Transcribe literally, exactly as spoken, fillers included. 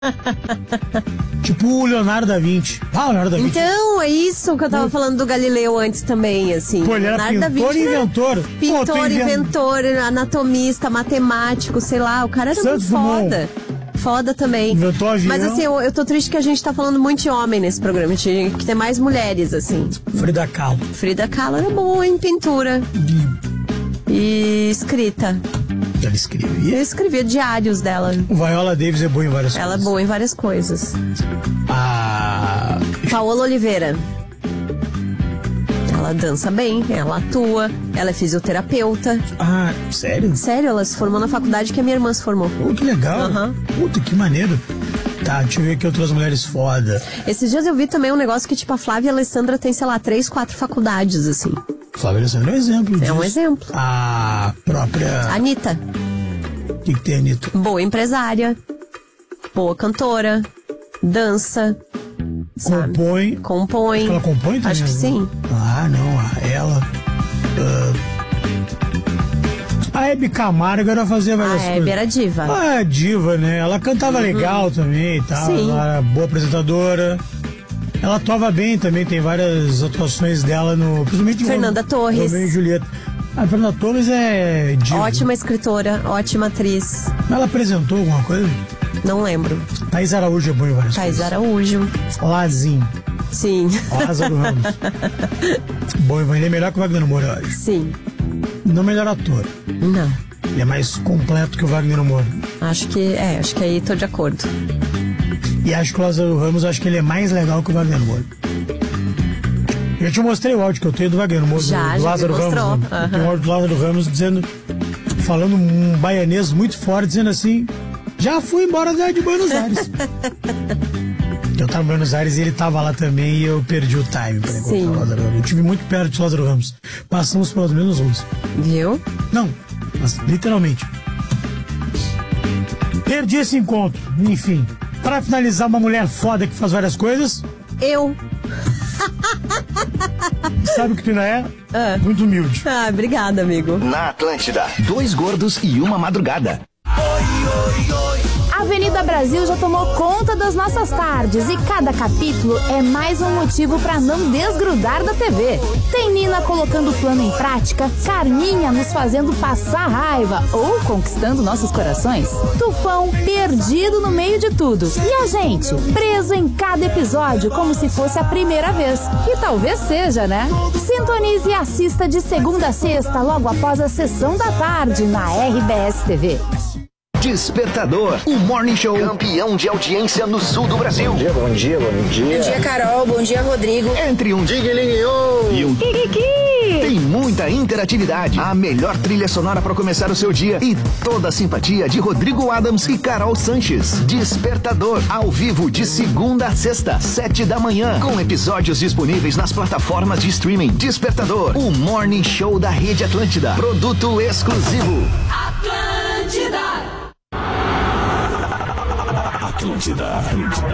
Tipo o Leonardo da Vinci. Ah, o Leonardo da Vinci. Então, é isso que eu tava falando do Galileu antes também, assim. Pô, ele era Leonardo pintor e inventor. Pintor, Pô, invent... inventor, anatomista, matemático, sei lá. O cara era Santos muito foda. Foda também. Inventou avião. Mas assim, eu, eu tô triste que a gente tá falando muito de homem nesse programa. A gente tem que ter mais mulheres, assim. Frida Kahlo. Frida Kahlo era boa em pintura. E, e escrita. Ela escrevia? Eu escrevia diários dela. O Viola Davis é boa em várias Ela coisas. é boa em várias coisas. Ah... Paola Oliveira. Ela dança bem, ela atua, ela é fisioterapeuta. Ah, sério? Sério, ela se formou na faculdade que a minha irmã se formou. Pô, que legal. Uhum. Puta, que maneiro. Tá, deixa eu ver aqui outras mulheres foda. Esses dias eu vi também um negócio que, tipo, a Flávia e a Alessandra tem, sei lá, três, quatro faculdades, assim. Flávia Alessandra é um exemplo disso. É um exemplo. A própria... Anitta. O que, que tem, Anitta? Boa empresária, boa cantora, dança, sabe? Compõe. Compõe. Ela compõe também? Acho que sim. Ah, não, a ela... Uh... A Hebe Camargo era fazer várias A coisas. Hebe era diva. Ah, é diva, né? Ela cantava uhum. legal também e tal. Sim. Ela era boa apresentadora. Ela atuava bem também, tem várias atuações dela no... Principalmente Fernanda no, Torres. Romeu e Julieta. A Fernanda Torres é diva. Ótima escritora, ótima atriz. Ela apresentou alguma coisa? Não lembro. Thaís Araújo é boa em várias Thaís coisas. Thaís Araújo. Lazinho. Sim. Lázaro Ramos. Bom, ele é melhor que o Wagner Moura, eu acho. Sim. Não melhor ator. Não. Ele é mais completo que o Wagner Moura. Acho que, é, acho que aí tô de acordo. E acho que o Lázaro Ramos, acho que ele é mais legal que o Wagner Moura. Eu já te mostrei o áudio que eu tenho do Wagner Moura, já, do, do já Lázaro Ramos. Né? Uhum. Eu tenho um áudio do Lázaro Ramos dizendo, falando um baianês muito forte, dizendo assim, já fui embora de Buenos Aires. Eu tava em Buenos Aires e ele tava lá também e eu perdi o time pra encontrar o Lázaro Ramos. Eu estive muito perto de Lázaro Ramos. Passamos pelas mesmas ruas. Viu? Não, mas literalmente. Perdi esse encontro. Enfim, para finalizar, uma mulher foda que faz várias coisas. Eu. Sabe o que tu ainda é? Ah. Muito humilde. Ah, obrigada, amigo. Na Atlântida, dois gordos e uma madrugada. Oi, oi, oi. Avenida Brasil já tomou conta das nossas tardes e cada capítulo é mais um motivo para não desgrudar da T V. Tem Nina colocando o plano em prática, Carminha nos fazendo passar raiva ou conquistando nossos corações, Tufão perdido no meio de tudo e a gente preso em cada episódio como se fosse a primeira vez. E talvez seja, né? Sintonize e assista de segunda a sexta logo após a sessão da tarde na R B S T V. Despertador, o Morning Show campeão de audiência no sul do Brasil. Bom dia, bom dia, bom dia. Bom dia, Carol. Bom dia, Rodrigo. Entre um Diguelinho e um Kikiki. Tem muita interatividade, a melhor trilha sonora para começar o seu dia e toda a simpatia de Rodrigo Adams e Carol Sanches. Despertador, ao vivo de segunda a sexta, sete da manhã, com episódios disponíveis nas plataformas de streaming. Despertador, o Morning Show da Rede Atlântida. Produto exclusivo. Atlântida. Atlântida.